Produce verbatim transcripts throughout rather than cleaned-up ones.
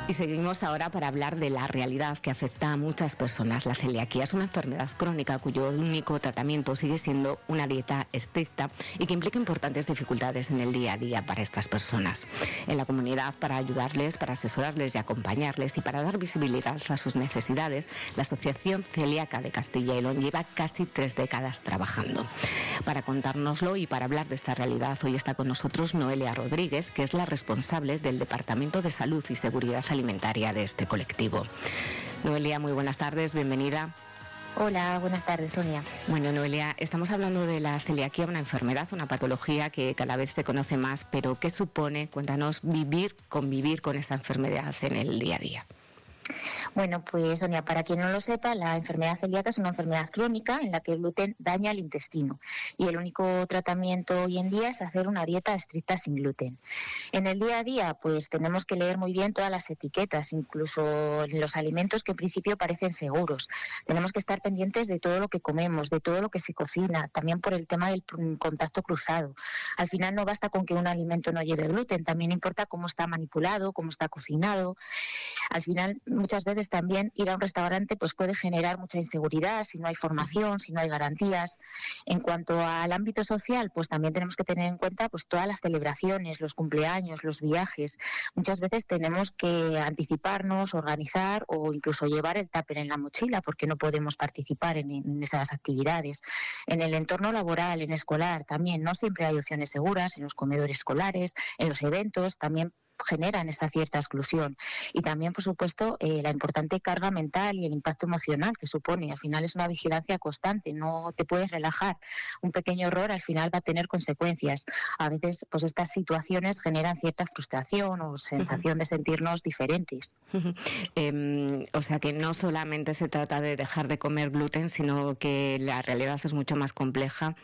Y seguimos ahora para hablar de la realidad que afecta a muchas personas. La celiaquía es una enfermedad crónica cuyo único tratamiento sigue siendo una dieta estricta y que implica importantes dificultades en el día a día para estas personas. En la comunidad, para ayudarles, para asesorarles y acompañarles y para dar visibilidad a sus necesidades, la Asociación Celíaca de Castilla y León lleva casi tres décadas trabajando. Para contárnoslo y para hablar de esta realidad, hoy está con nosotros Noelia Rodríguez, que es la responsable del Departamento de Salud y Seguridad Alimentaria de este colectivo. Noelia, muy buenas tardes, bienvenida. Hola, buenas tardes, Sonia. Bueno, Noelia, estamos hablando de la celiaquía, una enfermedad, una patología que cada vez se conoce más, pero ¿qué supone? Cuéntanos, vivir, convivir con esta enfermedad en el día a día. Bueno, pues Sonia, para quien no lo sepa, la enfermedad celíaca es una enfermedad crónica en la que el gluten daña el intestino y el único tratamiento hoy en día es hacer una dieta estricta sin gluten. En el día a día, pues tenemos que leer muy bien todas las etiquetas, incluso los alimentos que en principio parecen seguros. Tenemos que estar pendientes de todo lo que comemos, de todo lo que se cocina, también por el tema del contacto cruzado. Al final no basta con que un alimento no lleve gluten, también importa cómo está manipulado, cómo está cocinado. Al final, muchas veces también ir a un restaurante pues puede generar mucha inseguridad si no hay formación, si no hay garantías. En cuanto al ámbito social, pues también tenemos que tener en cuenta pues todas las celebraciones, los cumpleaños, los viajes. Muchas veces tenemos que anticiparnos, organizar o incluso llevar el tupper en la mochila porque no podemos participar en, en esas actividades. En el entorno laboral, en escolar, también no siempre hay opciones seguras, en los comedores escolares, en los eventos, también generan esta cierta exclusión. Y también, por supuesto, eh, la importante carga mental y el impacto emocional que supone. Al final es una vigilancia constante, no te puedes relajar. Un pequeño error al final va a tener consecuencias. A veces, pues estas situaciones generan cierta frustración o sensación uh-huh. de sentirnos diferentes. Uh-huh. Eh, o sea que no solamente se trata de dejar de comer gluten, sino que la realidad es mucho más compleja.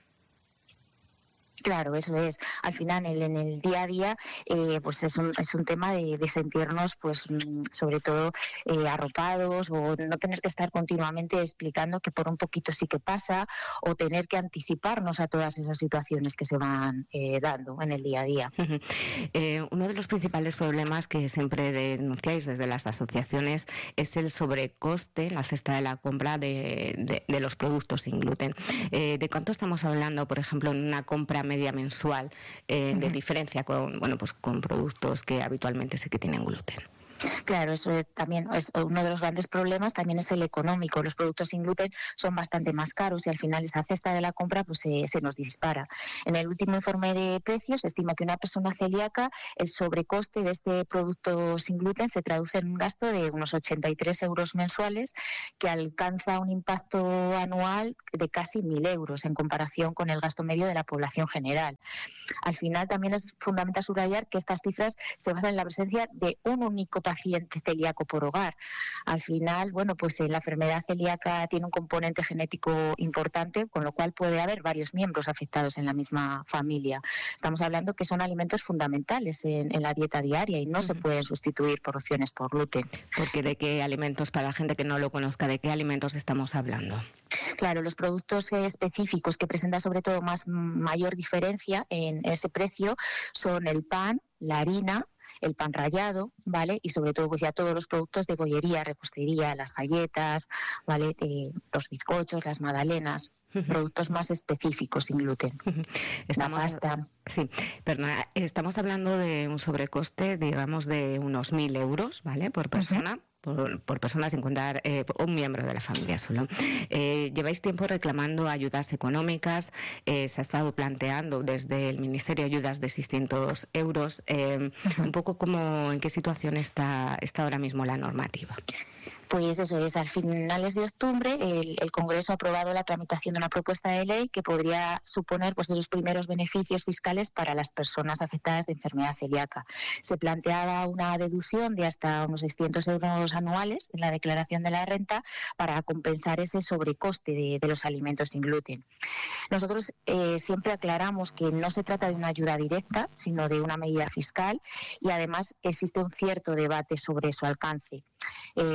Claro, eso es. Al final, en el, en el día a día, eh, pues es un, es un tema de, de sentirnos, pues sobre todo eh, arropados o no tener que estar continuamente explicando que por un poquito sí que pasa o tener que anticiparnos a todas esas situaciones que se van eh, dando en el día a día. Uh-huh. Eh, uno de los principales problemas que siempre denunciáis desde las asociaciones es el sobrecoste en la cesta de la compra de, de, de los productos sin gluten. Eh, ¿De cuánto estamos hablando, por ejemplo, en una compra media mensual eh, de uh-huh. diferencia con bueno pues con productos que habitualmente sí que tienen gluten? Claro, eso también es uno de los grandes problemas, también es el económico. Los productos sin gluten son bastante más caros y al final esa cesta de la compra pues se, se nos dispara. En el último informe de precios se estima que una persona celíaca, el sobrecoste de este producto sin gluten se traduce en un gasto de unos ochenta y tres euros mensuales, que alcanza un impacto anual de casi mil euros en comparación con el gasto medio de la población general. Al final también es fundamental subrayar que estas cifras se basan en la presencia de un único paciente celíaco por hogar. Al final, bueno, pues la enfermedad celíaca tiene un componente genético importante, con lo cual puede haber varios miembros afectados en la misma familia. Estamos hablando que son alimentos fundamentales en, en la dieta diaria y no uh-huh. se pueden sustituir por opciones por gluten. Porque ¿de qué alimentos, para la gente que no lo conozca, de qué alimentos estamos hablando? Claro, los productos específicos que presentan sobre todo más mayor diferencia en ese precio son el pan, la harina, el pan rallado, ¿vale? Y sobre todo pues ya todos los productos de bollería, repostería, las galletas, ¿vale? De los bizcochos, las magdalenas, uh-huh. productos más específicos sin gluten. Uh-huh. Estamos, la pasta. Sí, perdona, estamos hablando de un sobrecoste, digamos, de unos mil euros, ¿vale? Por persona. Uh-huh. Por, por personas sin contar eh, un miembro de la familia solo. Eh, lleváis tiempo reclamando ayudas económicas, eh, se ha estado planteando desde el Ministerio ayudas de seiscientos euros. Eh, uh-huh. Un poco como en qué situación está, está ahora mismo la normativa. Pues eso es, a finales de octubre el, el Congreso ha aprobado la tramitación de una propuesta de ley que podría suponer pues esos primeros beneficios fiscales para las personas afectadas de enfermedad celíaca. Se planteaba una deducción de hasta unos seiscientos euros anuales en la declaración de la renta para compensar ese sobrecoste de, de los alimentos sin gluten. Nosotros eh, siempre aclaramos que no se trata de una ayuda directa, sino de una medida fiscal y además existe un cierto debate sobre su alcance. Eh, mientras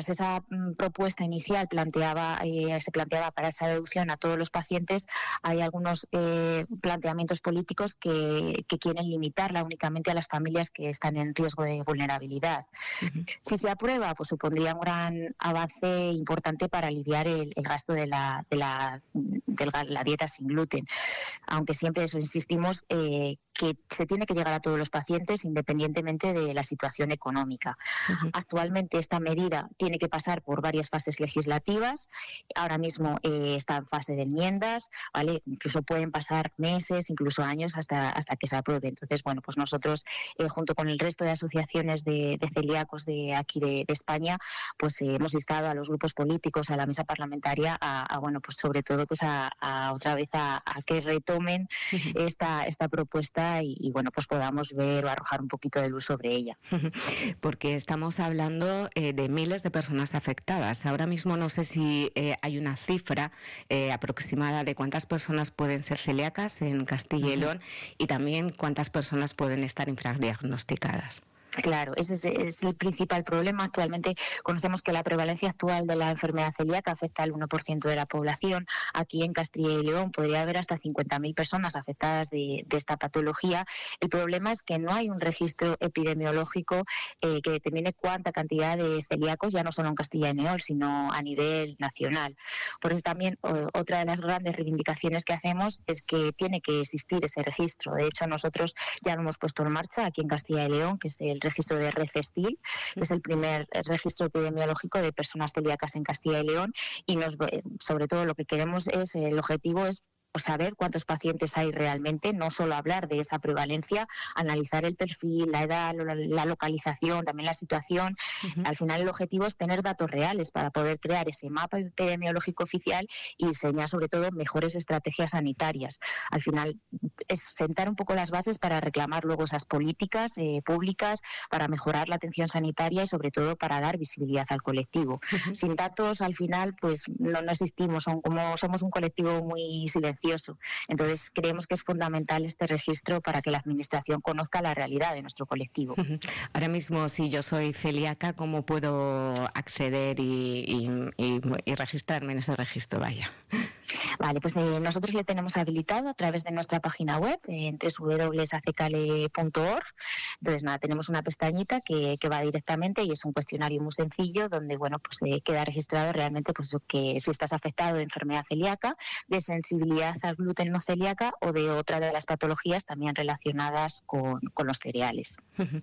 mientras esa mm, propuesta inicial planteaba eh, se planteaba para esa deducción a todos los pacientes, hay algunos eh, planteamientos políticos que, que quieren limitarla únicamente a las familias que están en riesgo de vulnerabilidad. Uh-huh. Si se aprueba, pues supondría un gran avance importante para aliviar el, el gasto de la, de, la, de la dieta sin gluten, aunque siempre eso insistimos eh, que se tiene que llegar a todos los pacientes independientemente de la situación económica. Uh-huh. Actualmente esta medida tiene que pasar por varias fases legislativas. Ahora mismo eh, está en fase de enmiendas, ¿vale? Incluso pueden pasar meses, incluso años hasta, hasta que se apruebe. Entonces, bueno, pues nosotros eh, junto con el resto de asociaciones de, de celíacos de aquí de, de España, pues eh, hemos instado a los grupos políticos, a la mesa parlamentaria, a, a bueno, pues sobre todo pues a, a otra vez a, a que retomen uh-huh. esta, esta propuesta y, y bueno, pues podamos ver o arrojar un poquito de luz sobre ella. Porque estamos hablando eh, de miles de personas afectadas. Ahora mismo no sé si eh, hay una cifra eh, aproximada de cuántas personas pueden ser celíacas en Castilla y León uh-huh. y también cuántas personas pueden estar infradiagnosticadas. Claro, ese es, es el principal problema. Actualmente conocemos que la prevalencia actual de la enfermedad celíaca afecta al uno por ciento de la población. Aquí en Castilla y León podría haber hasta cincuenta mil personas afectadas de, de esta patología. El problema es que no hay un registro epidemiológico eh, que determine cuánta cantidad de celíacos, ya no solo en Castilla y León, sino a nivel nacional. Por eso también o, otra de las grandes reivindicaciones que hacemos es que tiene que existir ese registro. De hecho, nosotros ya lo hemos puesto en marcha aquí en Castilla y León, que es el registro de RECESTIL, que es el primer registro epidemiológico de personas celíacas en Castilla y León, y nos, sobre todo lo que queremos es, el objetivo es saber cuántos pacientes hay realmente, no solo hablar de esa prevalencia, analizar el perfil, la edad, la localización, también la situación. Uh-huh. Al final el objetivo es tener datos reales para poder crear ese mapa epidemiológico oficial y diseñar sobre todo mejores estrategias sanitarias. Al final es sentar un poco las bases para reclamar luego esas políticas eh, públicas, para mejorar la atención sanitaria y sobre todo para dar visibilidad al colectivo. Uh-huh. Sin datos al final pues no, no existimos, son como, somos un colectivo muy silencioso. Entonces creemos que es fundamental este registro para que la administración conozca la realidad de nuestro colectivo. Ahora mismo, si yo soy celíaca, ¿cómo puedo acceder y, y, y, y registrarme en ese registro? Vaya. Vale, pues eh, nosotros le tenemos habilitado a través de nuestra página web en doble u doble u doble u punto acecale punto org. Entonces nada, tenemos una pestañita que, que va directamente y es un cuestionario muy sencillo donde bueno pues eh, queda registrado realmente pues que si estás afectado de enfermedad celíaca, de sensibilidad al gluten no celíaca o de otra de las patologías también relacionadas con, con los cereales.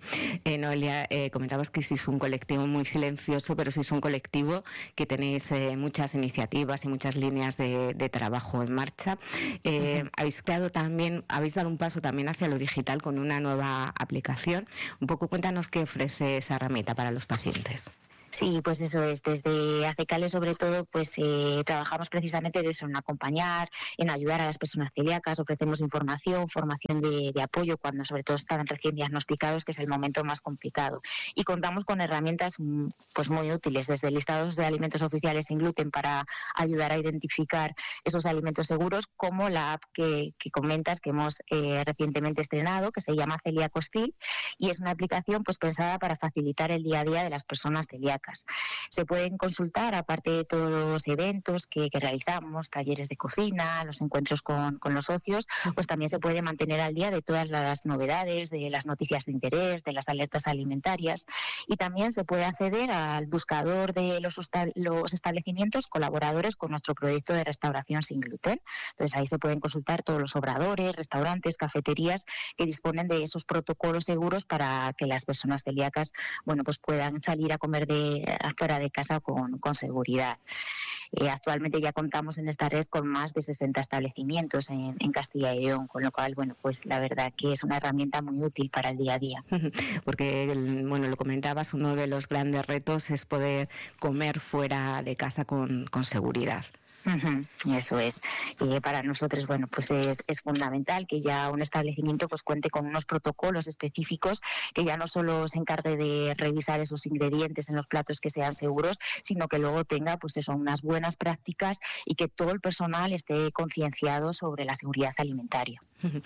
Eh, Noelia, eh, comentabas que sois un colectivo muy silencioso, pero sois un colectivo que tenéis eh, muchas iniciativas y muchas líneas de, de trabajo en marcha. Eh, uh-huh. Habéis creado también, habéis dado un paso también hacia lo digital con una nueva aplicación. Un poco cuéntanos qué ofrece esa herramienta para los pacientes. Sí, pues eso es. Desde Acecale, sobre todo, pues eh, trabajamos precisamente de eso, en acompañar, en ayudar a las personas celíacas, ofrecemos información, formación de, de apoyo cuando sobre todo están recién diagnosticados, que es el momento más complicado. Y contamos con herramientas pues muy útiles, desde listados de alimentos oficiales sin gluten para ayudar a identificar esos alimentos seguros, como la app que, que comentas, que hemos eh, recientemente estrenado, que se llama Celiacostil, y es una aplicación pues pensada para facilitar el día a día de las personas celíacas. Se pueden consultar, aparte de todos los eventos que, que realizamos, talleres de cocina, los encuentros con, con los socios, pues también se puede mantener al día de todas las novedades, de las noticias de interés, de las alertas alimentarias, y también se puede acceder al buscador de los, los establecimientos colaboradores con nuestro proyecto de restauración sin gluten. Entonces ahí se pueden consultar todos los obradores, restaurantes, cafeterías que disponen de esos protocolos seguros para que las personas celíacas bueno, pues puedan salir a comer de fuera de casa con, con seguridad. Eh, actualmente ya contamos en esta red con más de sesenta establecimientos en, en Castilla y León, con lo cual, bueno, pues la verdad que es una herramienta muy útil para el día a día. Porque, bueno, lo comentabas, uno de los grandes retos es poder comer fuera de casa con, con seguridad. Uh-huh, eso es. Eh, para nosotros, bueno, pues es, es fundamental que ya un establecimiento pues cuente con unos protocolos específicos, que ya no solo se encargue de revisar esos ingredientes en los platos que sean seguros, sino que luego tenga pues eso, unas buenas prácticas y que todo el personal esté concienciado sobre la seguridad alimentaria.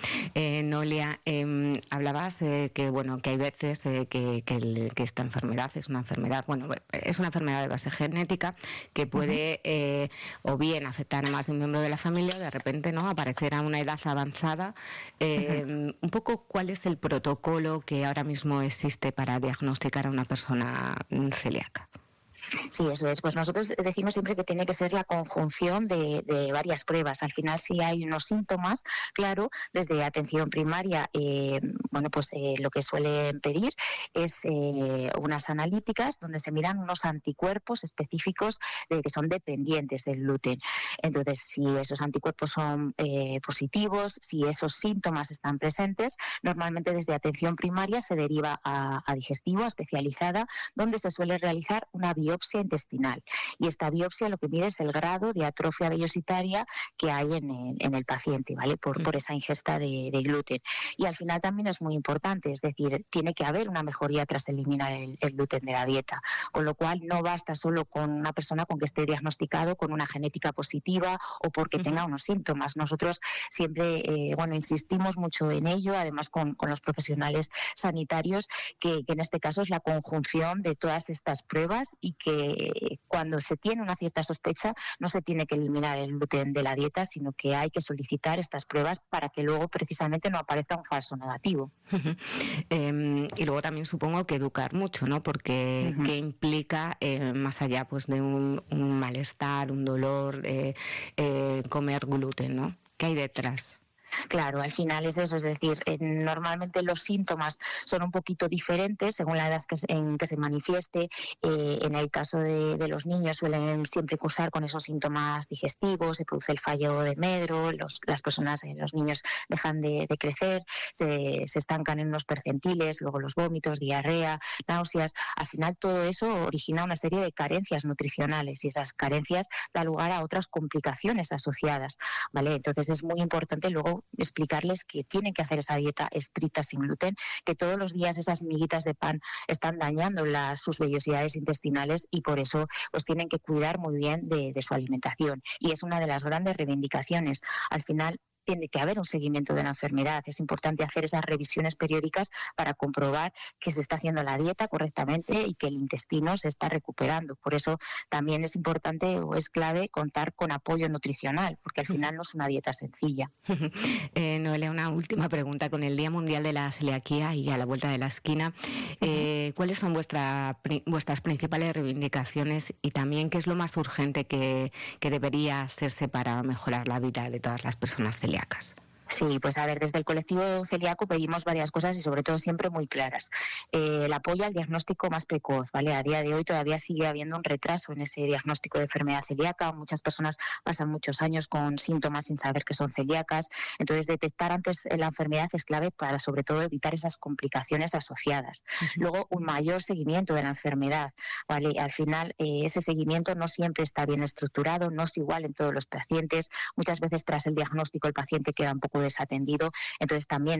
Eh, Noelia, eh, hablabas eh, que bueno que hay veces eh, que, que, el, que esta enfermedad es una enfermedad, bueno, es una enfermedad de base genética que puede uh-huh. eh, o bien afectar a más de un miembro de la familia o de repente no aparecer a una edad avanzada. Eh, uh-huh. Un poco, ¿cuál es el protocolo que ahora mismo existe para diagnosticar a una persona celíaca? Sí, eso es. Pues nosotros decimos siempre que tiene que ser la conjunción de, de varias pruebas. Al final, si hay unos síntomas, claro, desde atención primaria, eh, bueno, pues eh, lo que suelen pedir es eh, unas analíticas donde se miran unos anticuerpos específicos de, que son dependientes del gluten. Entonces, si esos anticuerpos son eh, positivos, si esos síntomas están presentes, normalmente desde atención primaria se deriva a, a digestivo, especializada, donde se suele realizar una biopsia biopsia intestinal, y esta biopsia lo que mide es el grado de atrofia vellositaria que hay en el, en el paciente, ¿vale? Por, por esa ingesta de, de gluten. Y al final también es muy importante, es decir, tiene que haber una mejoría tras eliminar el, el gluten de la dieta, con lo cual no basta solo con una persona con que esté diagnosticado con una genética positiva o porque uh-huh. tenga unos síntomas. Nosotros siempre, eh, bueno, insistimos mucho en ello, además con, con los profesionales sanitarios, que, que en este caso es la conjunción de todas estas pruebas y que cuando se tiene una cierta sospecha no se tiene que eliminar el gluten de la dieta, sino que hay que solicitar estas pruebas para que luego precisamente no aparezca un falso negativo. Uh-huh. Eh, y luego también supongo que educar mucho, ¿no? Porque uh-huh. ¿qué implica eh, más allá pues de un, un malestar, un dolor, eh, eh, comer gluten, ¿no? ¿Qué hay detrás? Claro, al final es eso, es decir, eh, normalmente los síntomas son un poquito diferentes según la edad que se, en que se manifieste. Eh, en el caso de, de los niños suelen siempre cursar con esos síntomas digestivos, se produce el fallo de medro, los, las personas, eh, los niños dejan de, de crecer, se, se estancan en unos percentiles, luego los vómitos, diarrea, náuseas. Al final todo eso origina una serie de carencias nutricionales y esas carencias dan lugar a otras complicaciones asociadas, ¿vale? Entonces es muy importante luego explicarles que tienen que hacer esa dieta estricta sin gluten, que todos los días esas miguitas de pan están dañando las, sus vellosidades intestinales y por eso pues tienen que cuidar muy bien de, de su alimentación. Y es una de las grandes reivindicaciones. Al final tiene que haber un seguimiento de la enfermedad. Es importante hacer esas revisiones periódicas para comprobar que se está haciendo la dieta correctamente y que el intestino se está recuperando. Por eso también es importante o es clave contar con apoyo nutricional, porque al final no es una dieta sencilla. eh, Noelia, una última pregunta. Con el Día Mundial de la Celiaquía y a la vuelta de la esquina, eh, ¿cuáles son vuestra, vuestras principales reivindicaciones y también qué es lo más urgente que, que debería hacerse para mejorar la vida de todas las personas celíacas? Sí, pues a ver, desde el colectivo celíaco pedimos varias cosas y sobre todo siempre muy claras. Eh, el apoyo al diagnóstico más precoz, ¿vale? A día de hoy todavía sigue habiendo un retraso en ese diagnóstico de enfermedad celíaca. Muchas personas pasan muchos años con síntomas sin saber que son celíacas. Entonces, detectar antes la enfermedad es clave para sobre todo evitar esas complicaciones asociadas. Uh-huh. Luego, un mayor seguimiento de la enfermedad, ¿vale? Al final, eh, ese seguimiento no siempre está bien estructurado, no es igual en todos los pacientes. Muchas veces tras el diagnóstico el paciente queda un poco desatendido, entonces también